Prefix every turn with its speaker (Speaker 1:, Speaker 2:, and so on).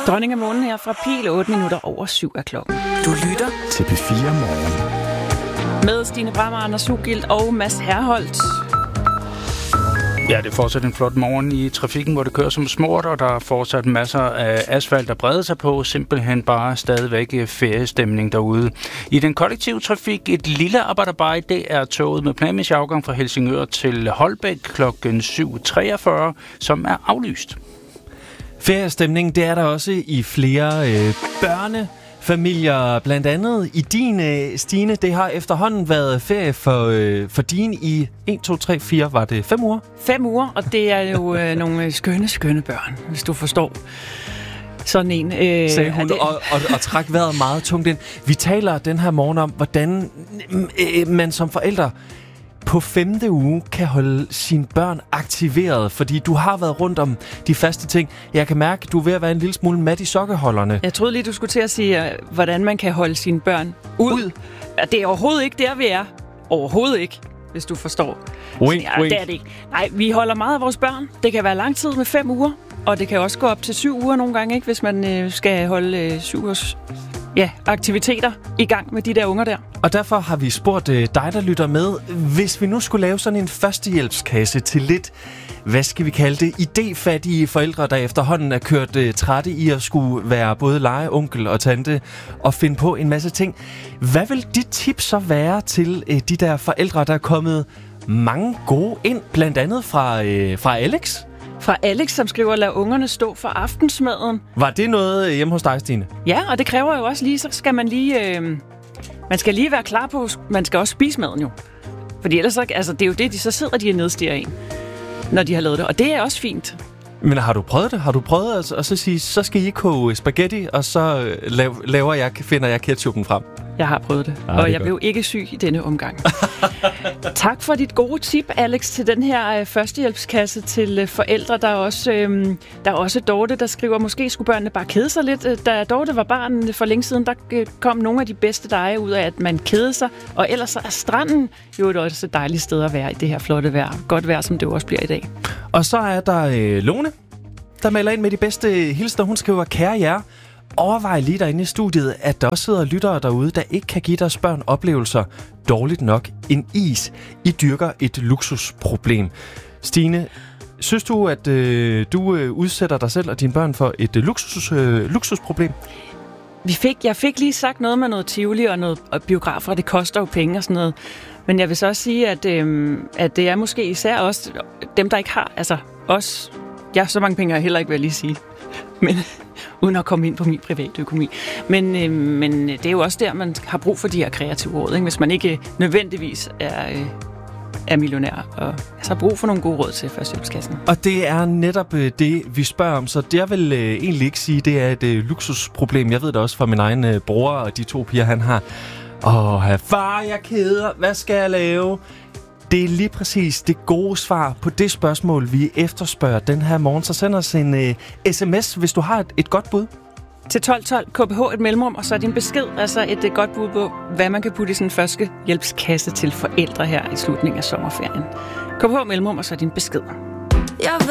Speaker 1: Dronning af morgenen her fra Pil, 8 minutter over 7 er klokken.
Speaker 2: Du lytter
Speaker 3: til P4 Morgen.
Speaker 1: Med Stine Brammer, Anders Sugildt og Mads Herholdt.
Speaker 4: Ja, det er fortsat en flot morgen i trafikken, hvor det kører som smurt, og der er fortsat masser af asfalt, der breder sig på. Simpelthen bare stadigvæk feriestemning derude. I den kollektive trafik, et lille arbejderbej, det er toget med planmæssig afgang fra Helsingør til Holbæk kl. 7.43, som er aflyst.
Speaker 5: Feriestemning, det er der også i flere børnefamilier, blandt andet i din, Stine. Det har efterhånden været ferie for din i 1, 2, 3, 4, var det 5 uger?
Speaker 1: 5 uger, og det er jo nogle skønne børn, hvis du forstår. Sådan en.
Speaker 5: Sagde hun, og træk vejret meget tungt ind. Vi taler den her morgen om, hvordan man som forældre på 5. uge kan holde sine børn aktiveret, fordi du har været rundt om de faste ting. Jeg kan mærke, at du er ved at være en lille smule mat i sokkeholderne.
Speaker 1: Jeg troede lige, du skulle til at sige, hvordan man kan holde sine børn ud. Det er overhovedet ikke der, vi er. Overhovedet ikke, hvis du forstår.
Speaker 5: Wink,
Speaker 1: ja, det er det ikke. Nej, vi holder meget af vores børn. Det kan være lang tid med 5 uger, og det kan også gå op til 7 uger nogle gange, ikke, hvis man skal holde 7 ugers aktiviteter i gang med de der unger der.
Speaker 5: Og derfor har vi spurgt dig, der lytter med, hvis vi nu skulle lave sådan en førstehjælpskasse til lidt, hvad skal vi kalde det, idéfattige forældre, der efterhånden er kørt trætte i at skulle være både lege, onkel og tante og finde på en masse ting. Hvad vil dit tips så være til de der forældre, der er kommet mange gode ind, blandt andet fra Alex?
Speaker 1: Fra Alex, som skriver, lad ungerne stå for aftensmaden.
Speaker 5: Var det noget hjemme hos dig, Stine?
Speaker 1: Ja, og det kræver jo også lige, så skal man lige... man skal lige være klar på, man skal også spise maden jo. Fordi ellers, altså, det er jo det, så sidder de og nedstiger en, når de har lavet det. Og det er også fint. Men
Speaker 5: har du prøvet det? Har du prøvet at så sige, så skal I koge spaghetti, og så finder jeg ketchupen frem?
Speaker 1: Jeg har prøvet det, og jeg blev ikke syg i denne omgang. Tak for dit gode tip, Alex, til den her førstehjælpskasse til forældre. Der er også Dorte, der skriver, måske skulle børnene bare kede sig lidt. Da Dorte var barn for længe siden, der kom nogle af de bedste dage ud af, at man kede sig. Og ellers så er stranden jo også et dejligt sted at være i det her flotte vejr. Godt vejr, som det jo også bliver i dag.
Speaker 5: Og så er der Lone, der melder ind med de bedste hilsner. Hun skriver, kære jer, overvej lige derinde i studiet, at der også sidder lyttere derude, der ikke kan give deres børn oplevelser dårligt nok en is. I dyrker et luksusproblem. Stine, synes du, at du udsætter dig selv og dine børn for et luksusproblem?
Speaker 1: Jeg fik lige sagt noget med noget Tivoli og noget biografer, det koster jo penge og sådan noget. Men jeg vil så også sige, at det er måske især også dem, der ikke har, altså os. Ja, så mange penge har jeg heller ikke, vil jeg lige sige. Men uden at komme ind på min private økonomi. Men det er jo også der, man har brug for de her kreative råd, ikke? Hvis man ikke nødvendigvis er millionær, og så har brug for nogle gode råd til førstehjælpskassen.
Speaker 5: Og det er netop det, vi spørger om, så det jeg vil egentlig ikke sige, det er et luksusproblem. Jeg ved det også fra min egen bror og de 2 piger, han har. Far, jeg keder, hvad skal jeg lave? Det er lige præcis det gode svar på det spørgsmål, vi efterspørger den her morgen. Så send os en sms, hvis du har et godt bud.
Speaker 1: Til 1212 KBH et mellemrum, og så er din besked, altså et godt bud på, hvad man kan putte i sådan en første hjælpskasse til forældre her i slutningen af sommerferien. KBH mellemrum, og så er din besked.